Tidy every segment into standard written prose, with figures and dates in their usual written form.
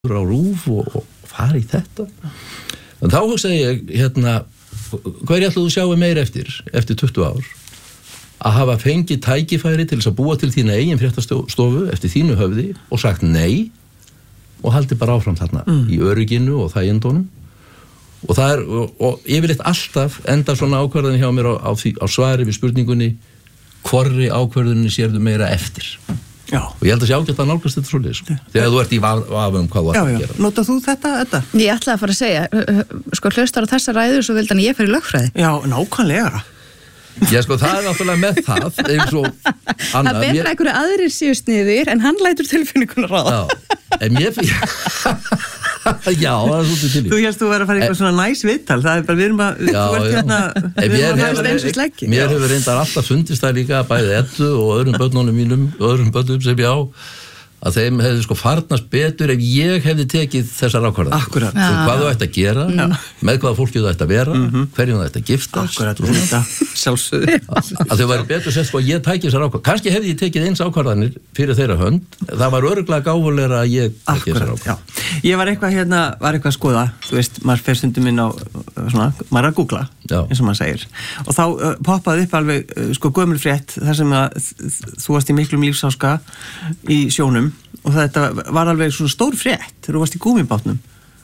á RÚV og fara í þetta. En þá hugsaði ég, hverju ætlaðu þú sjáu meir eftir 20 ár, að hafa fengið tækifæri til þess að búa til þína eigin fréttastofu eftir þínu höfði og sagt nei og haldi bara áfram þarna í örygginu og þægindunum. Og það og yfirleitt alltaf endar svona ákvarðan hjá mér á svari við spurningunni hvorri ákvarðunni sérðu meira eftir. Já. Og ég held að sé ágætt að nálgast þetta svoleiðis, sko. Þegar þú ert í vafa hvað þú ert að gera. Notað þú þetta? Ég ætlaði að fara að segja, hlustar á þessa ræður svo vildi hann ég fyrir lögfræði. Já, nákvæmlega. Já, það er náttúrulega með það, eins og Anna. Það betra einhverju aðrir séu sniðir en hann lætur tilfinningunar ráða. Já, en mér já, það er svolítið til í. Þú hérst þú verið að fara eitthvað svona næs viðtal, það er bara, við erum að, mér hefur reyndar alltaf fundist það líka bæði Eddu og öðrum börnunum mínum, öðrum börnum sem ég á, að þeim hefði farnast betur ef ég hefði tekið þessar ákvarðanir. Akkurat. Hvað þú ætti að gera, með hvaða fólki þú ætti að vera, hverjum þú ætti að giftast. Akkurat, þetta, sjálfsögðu. Að þau væri betur sett að ég tæki þessar ákvarðanir. Kannski hefði ég tekið eins ákvarðanir fyrir þeirra hönd. Það var örugglega gáfulegra að ég tæki þessar ákvarðanir. Já. Ég var eitthvað að skoða, þú veist, maður fer stundum inn á, svona, maður að googla, eins og maður segir. Og þá poppaði upp alveg, gömul frétt, þar sem að þú varst í miklum lífsháska í sjónum og þetta var alveg svona stór frétt þegar þú varst í gúmmíbátnum.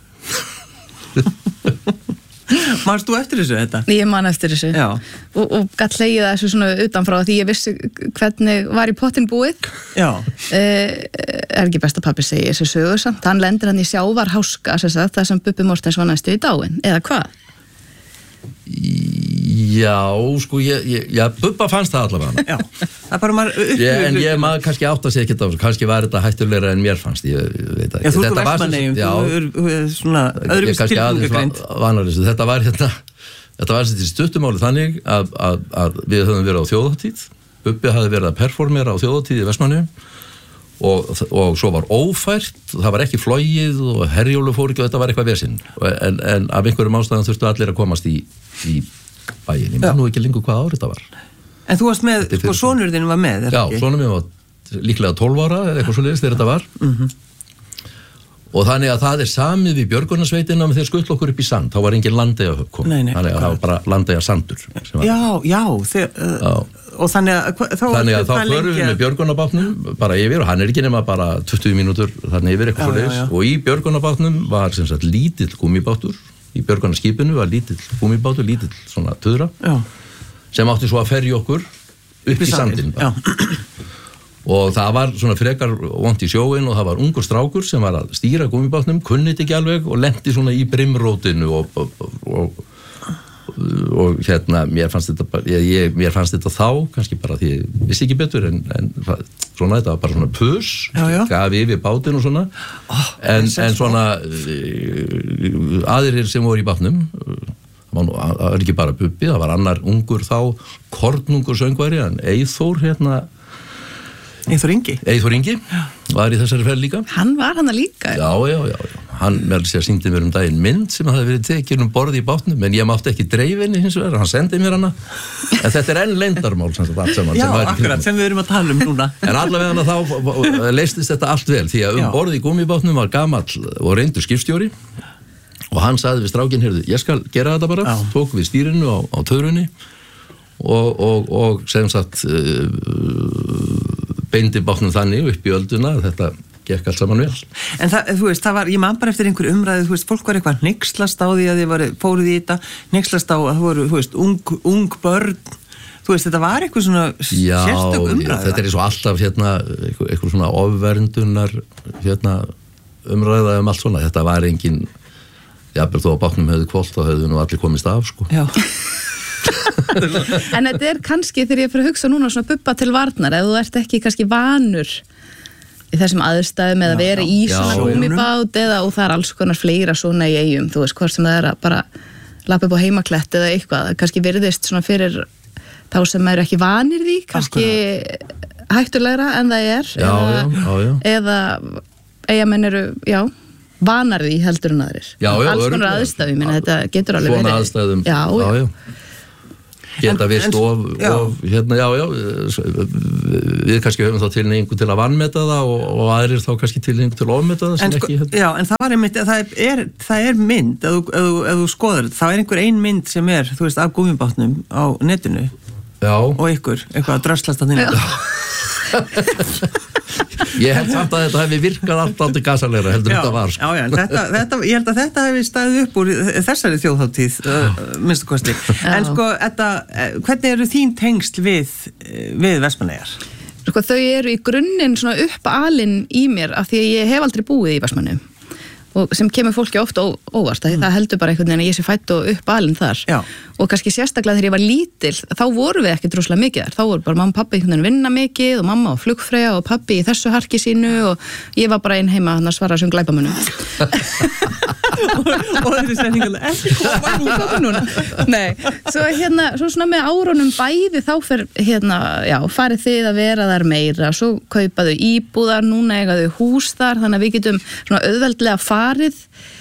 Manst þú eftir þessu þetta? Ég man eftir þessu. Já. Og gatt hlegið þessu svona utanfrá því ég vissi hvernig var í pottinn búið. Já. Er ekki best að pabbi segi þessu sögu samt. Hann lendir hann í sjávarháska það sem Bubbi Mortens var næstu í dáin, eða hvað? Já, Bubba fannst það allavega. Já, það er bara maður en maður kannski átt að segja ekki þetta, kannski var þetta hættulegra en mér fannst, ég veit ekki. Já, þú ert úr Vestmannaeyjum, þú er svona öðruvísi tilfungagreind. Þetta var í stuttumáli þannig að við höfum verið á þjóðhátíð, Bubbi hafði verið að performera á þjóðhátíð í Vestmannaeyjum og svo var ófært, það var ekki flogið og Herjólfur fór ekki og þetta var eitthvað vesinn en af einhverjum ástæðum þurftu allir að komast í bæinn, ég man nú ekki lengur hvað árið þetta var. En þú varst með, sonur þinn var með, Já, sonur minn var líklega 12 ára eða eitthvað svoleiðis þegar þetta var og þannig að það er samið við björgunarsveitina með þeir skuttla okkur upp í sand, þá var engin Landeyjahöfn komin, þannig að það var bara Landeyjasandur. Og þannig að þá förum við með björgunarbátnum bara yfir og hann er ekki nema bara 20 mínútur þannig yfir eitthvað svoleiðis og í björgunarbátnum var sem sagt lítill gúmmíbátur, í björgunarskipinu var lítill gúmmíbátur, lítill svona tuðra sem átti svo að ferja okkur upp í sandinn. Og það var svona frekar vont í sjóin og það var ungur strákur sem var að stýra gúmmíbátnum, kunnit ekki alveg og lenti svona í brimrótinu og mér fannst þetta þá, kannski bara því ég vissi ekki betur en svona þetta var bara svona pus, gaf yfir bátinn og svona en svona aðrir sem voru í bátnum það var ekki bara Bubbi, það var annar ungur þá, kornungur söngvari en Eyþór Eyþór Ingi var í þessari ferð líka. Hann var hana líka? Já. Hann sýndi mér daginn mynd sem hafði verið tekin borð í bátnum, en ég mátti ekki dreifinni hins vegar, hann sendi mér hana. En þetta er enn leyndarmál sem allt saman. Já, akkurat, sem við erum að tala núna. En allavega þá leystist þetta allt vel, því að borð í gúmmíbátnum var gamall og reyndur skipstjóri og hann sagði við strákinn, heyrðu, ég skal gera þetta bara, tók við stýrinu á töðrunni og sem sagt beindi bátnum þannig upp í ölduna að þetta gekk allt saman vel. En þú veist, það var, ég man bara eftir einhver umræðu, þú veist, fólk var eitthvað hneykslast á því að þið fóruð í þetta, hneykslast á að það voru, þú veist, ung börn, þú veist, þetta var eitthvað svona sérstök umræða. Já, þetta er svo alltaf eitthvað svona ofverndunar umræða allt svona, þetta var engin, jafnvel þó að bátnum hefði hvolft, þá hefðu nú allir komist af, sko. Já. En þetta er kannski þegar ég fyrir að hugsa núna svona Bubba til varnar, ef þú ert ekki kannski vanur í þessum aðstæðum eða vera í svona gúmmíbát og það er alls konar fleira svona í eyjum, þú veist, hvort sem það er að bara lappa upp á heimaklett eða eitthvað, kannski virðist svona fyrir þá sem eru ekki vanir því, kannski hættulegra en það er eða eyjamenn eru, vanar því heldur en aðrir. Já, alls konar aðstæðum, þetta getur alveg verið. Svona aðstæðum, já. geta vist of hérna, við kannski höfum þá tilhneigingu til að vanmeta það og aðrir þá kannski tilhneigingu til að ofmeta það sem ekki Já, en það var einmitt, það er mynd, ef þú skoðar þetta, það er einhver ein mynd sem þú veist, af gúmmíbátnum á netinu og eitthvað að dröslast að þínu Ég held samt að þetta hefði virkað alltaf til gasalegra heldur þetta var Já, þetta, ég held að þetta hefði staðið upp úr þessari þjóðhátíð minnstu kosti En sko, hvernig eru þín tengsl við Vestmannaeyjar? Sko, þau eru í grunninn svona uppalinn í mér af því að ég hef aldrei búið í Vestmannaeyjum og sem kemur fólki ofta óvart því það heldur bara einhvern veginn að ég sé fædd og uppalinn þar og kannski sérstaklega þegar ég var lítil þá voru við ekki droslega mikið þar þá voru bara mamma og pappi einhvern veginn vinna mikið og mamma og flugfreyja og pappi í þessu harki sínu og ég var bara einn heima að svara sem glæpamunum og þessi setningulega ekki koma núna Nei, svo svona með árunum bæði þá farið þið að vera þar meira svo kaupaðu íbúðar, núna eigaðu hús þar þannig að við getum svona auðveldlega farið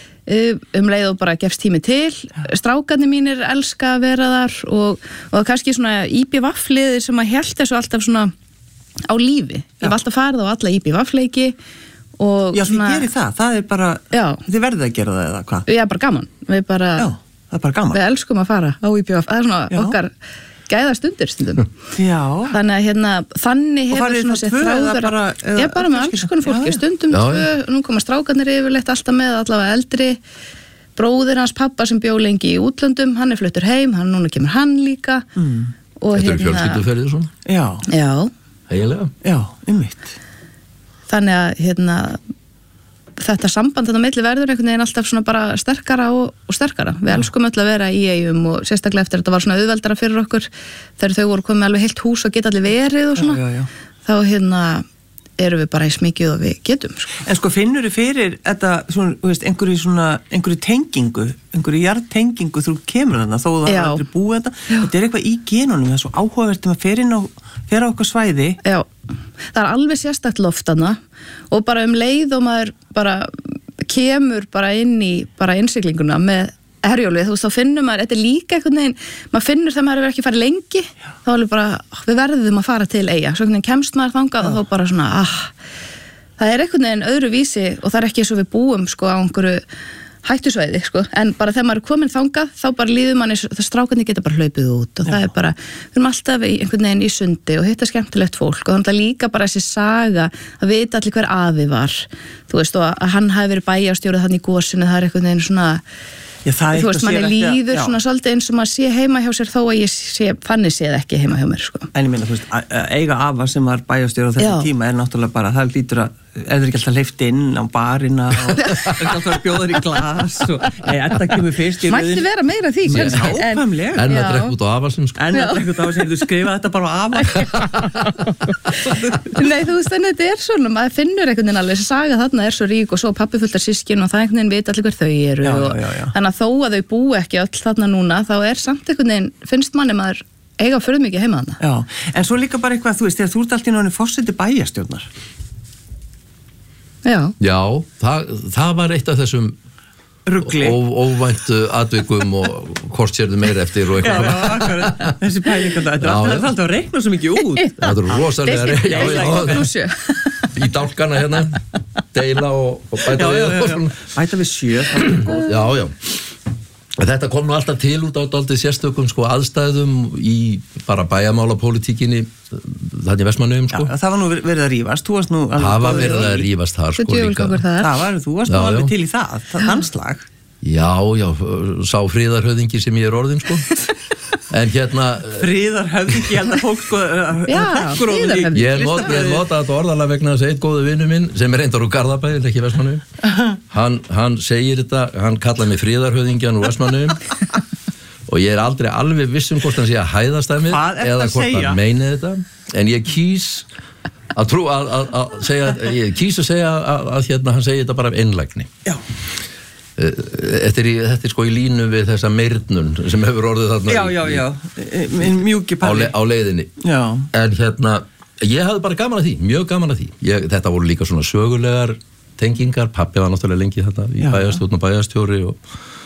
leið og bara gefst tími til strákarnir mínir elska að vera þar og kannski svona IBVF-liðir sem að hélt þessu alltaf svona á lífi ég var alltaf farið á alla IBVF-leiki Já, þið gerir það er bara þið verðið að gera það eða hvað? Já, bara gaman Já, það er bara gaman Við elskum að fara á IBVF það er svona okkar gæða stundir stundum Já Þannig að þannig hefur svona sér þráður Já, bara með alls konar fólki stundum nú koma strákarnir yfirleitt alltaf með allavega eldri bróðir hans pappa sem bjó lengi í útlöndum hann fluttur heim, núna kemur hann líka Þetta eru fjölskylduferðir svona? Já Eiginlega? Já, einmitt Þannig að þetta samband þetta milli verður einhvern veginn alltaf svona bara sterkara og sterkara. Við elskum öll að vera í Eyjum og sérstaklega eftir að þetta var svona auðveldara fyrir okkur þegar þau voru komið alveg heilt hús og geta allir verið og svona. Þá erum við bara eins mikið og við getum. Sko. En sko finnur þið fyrir þetta svona, þú veist, einhverju tengingu, einhverju jarðtengingu þú kemur þarna þó það er aldrei búið þetta. Þetta er eitthvað í genunum, það er svo áhugavert að fer á okkar svæði. Já, það er alveg sérstakt loft þarna og bara leið og maður bara kemur bara inn í bara innsiglinguna með Herjólfið, þú veist, þá finnur maður, þetta er líka einhvern veginn, maður finnur þegar maður ekki farið lengi, þá er bara, við verðum að fara til Eyja, svo einhvern veginn kemst maður þangað og þá bara svona, það er einhvern veginn öðru vísi og það er ekki eins og við búum, sko, á einhverju hættusvæði, sko, en bara þegar maður er komin þangað, þá bara líður manni, það strákarnir geta bara hlaupið út og það er bara, við erum alltaf einhvern veginn í sundi og hitta skemmtilegt fólk og þannig að líka bara þessi saga að vita allir hver afi var, þú veist, og að hann hafi verið bæjarstjórið þannig í gósinu, það er einhvern veginn svona þú veist, manni líður svona svolítið eins og maður sé heima hjá sér þó að ég fanni séð ekki heima hjá mér, sko. En ég meina, þú veist, eiga afa sem var bæjarstjóri á þessu tíma er náttúrulega bara, það lítur að er ekki alltaf hleypt inn á barina og er ekki alltaf að bjóða þér í glas og þetta kemur fyrst í rauðin. Mætti vera meira því, nákvæmlega. En að drekka út á afalsum, sko. En að drekka út á afalsum, þú skrifa þetta bara á afal. Nei, þú veist, en þetta er svona, maður finnur einhvern veginn alveg, þessi saga þarna er svo rík og svo pappi fullt af systkin og það einhvern veginn vita allir hver þau eru þannig að þó að þau búi ekki öll þarna núna, þá er samt einhvern veginn, finnst manni maður eiga fyrir mikið heima þarna. Já, en svo líka bara eitthvað, þú veist, þegar þú ert alltaf í náttúrulega forseti bæjarstjórnar. Já, það var eitt af þessum rugli óvæntu atvikum og hvort sérðu meira eftir og eitthvað. Já, akkurat, þessi pælingar, þetta er alltaf að reikna svo mikið út. Það er rosalega reikna í dálkana hérna, deila og bæta við. Bæta við 7. Já. Þetta kom nú alltaf til út á dálítið sérstökum sko, aðstæðum í bara bæjarmálapólitíkinni þannig í Vestmannaeyjum sko. Já, það var nú verið að rífast, þú varst nú það var verið að rífast þar sko líka. Þú varst nú alveg til í það slag. Já, sá friðarhöfðingi sem ég er orðin sko. En hérna friðarhöfðingi, ég held að fólk sko friðarhöfðingi. Ég nota þetta orðalega vegna þess að einn góðu vinur minn sem er reyndar úr Garðabæ, ekki Vestmannaeyjum. Hann segir þetta, hann kallaði mig friðarhöfðingjan úr Vestmannaeyjum og ég er aldrei alveg viss hvort hann sé að hæðast að mér eða hvort hann meini þetta, en ég kýs að trú að segja, ég kýs að segja að hérna hann segi þetta bara af einlægni. Já. Þetta er sko í línu við þessa meirnun sem hefur orðið þarna mjúki palli á leiðinni. Já. En hérna, ég hafði bara gaman að því, mjög gaman að því. Þetta voru líka svona sögulegar tengingar, pappi var náttúrulega lengi þarna í bæjarstjórn og bæjarstjóri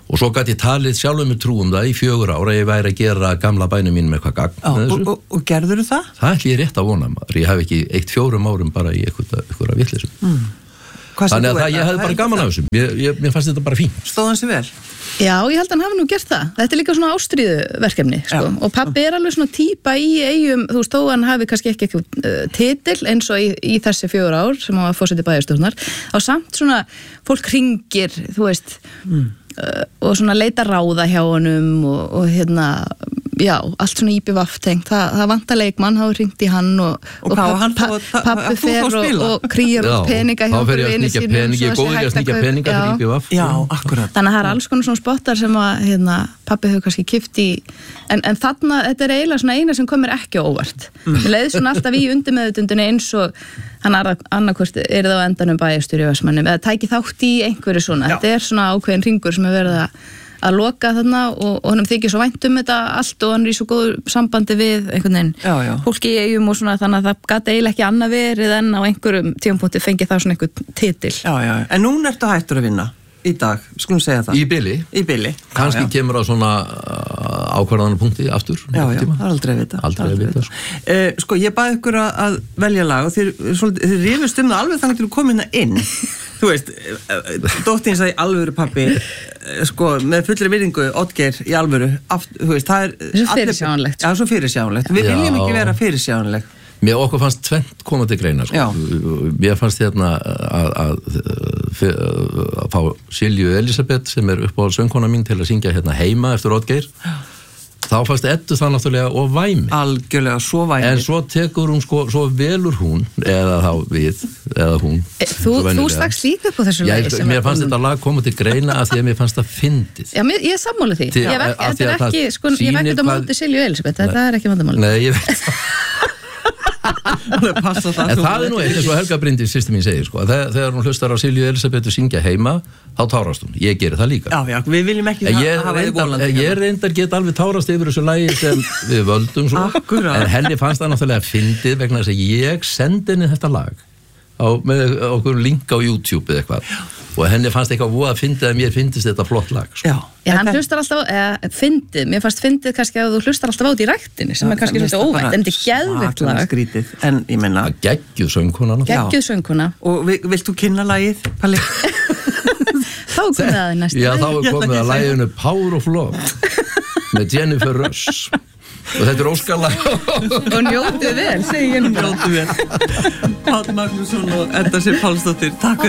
og svo gæti ég talið sjálfum með trúum það í 4 ára ég væri að gera gamla bænum mín með eitthvað gagn og gerðurðu það? Það ætli ég rétt að vona maður, ég hef ekki 4 árum bara í eitthvað vitleysum Þannig að ég hefði bara gaman af þessum mér fannst þetta bara fínt Stóð hann sig vel? Já, ég held að hann hafi nú gert það. Þetta líka svona ástríðuverkefni, sko. Og pabbi alveg svona típa í Eyjum, þú veist, þó hann hafi kannski ekki titil eins og í þessi 4 ár sem hann var fórseti bæjarstjórnar, á samt svona fólk hringir, þú veist, og svona leita ráða hjá honum og hérna, já, allt svona IBVF tengt, það vantar leikmann, þá hringt í hann og pabbi fer og krýjar út peninga hjá okkur vini sínum. Ég er góður í að sníkja peninga fyrir IBVF. Já, akkurat. Þannig að það alls konar svona spottar sem að pabbi hefur kannski kippt í, en þarna, þetta eiginlega svona eina sem komir ekki óvart. Mér leiði svona alltaf í undirmeðutundinni eins og hann annarkvort það á endanum bæjarstjóri í Vestmannum, eða tæki þátt í einhverju svona. Þetta svona ákveðin hringur sem verið að loka þarna og hann þykir svo vænt þetta allt og hann í svo góðu sambandi við einhvern veginn fólki í Eyjum og svona þannig að það gat eiginlega ekki annað verið en á einhverjum tímapunkti fengið það svona einhvern titil. Já. En núna ertu hættur að vinna í dag, skulum segja það. Í bili. Kannski kemur á svona ákvarðanapunkti aftur. Já, aldrei að vita. Sko, ég baði ykkur að velja lag og þið rifust það alveg þannig til að koma hérna inn. Þú veist, dóttin sagði alvöru pabbi, sko, með fullri virðingu, Oddgeir í alvöru, þú veist, það svo fyrirsjáanlegt. Já, svo fyrirsjáanlegt. Við viljum ekki vera fyrirsjáanleg. Mér okkur fannst tvennt koma til greina, sko. Mér fannst hérna að fá Silju Elisabeth sem uppáhald söngkona mín til að syngja hérna Heima eftir Oddgeir. Þá fannst Eddu það náttúrulega og væmi. Algjörlega, svo væmi. En svo tekur hún, sko, svo velur hún, eða þá við, eða hún. Þú stakst líka upp á þessu lagi. Mér fannst þetta lag koma til greina af því að mér fannst það fyndið. Já, ég er sammála því. Ég hef ekkert á móti Silju Elisabeth, það er ekki vandamáli. Nei, ég veit það. En það er nú eins og Helga Bryndís systir mín segir, sko, þegar hún hlustar á Silju Elisabeth syngja Heima, þá tárast hún. Ég geri það líka. Já, við viljum ekki hafa þið volandi. Ég reyndar get alveg tárast yfir þessu lagi sem við völdum svo. Akkurat. En henni fannst það náttúrulega fyndið vegna þess að ég sendi henni þetta lag með okkur link á YouTube eða eitthvað. Og henni fannst eitthvað voða að fyndið að mér fyndist þetta flott lag, sko. Já, hann hlustar alltaf fyndið, mér fannst fyndið kannski að þú hlustar alltaf á þetta í ræktinni sem er kannski svolítið óvænt, en þetta er geðvikt lag. Skrítið, en ég meina geggjuð söngkona. Og vilt þú kynna lagið, Palli? Þá komið það í næstu. Já, þá komið að laginu Power of Love með Jennifer Rush. Og þetta er óskalag. Og njótið vel, segi ég nú. Njótið vel. Páll Magnússon og Edda Sif Pálsdóttir, takk fyrir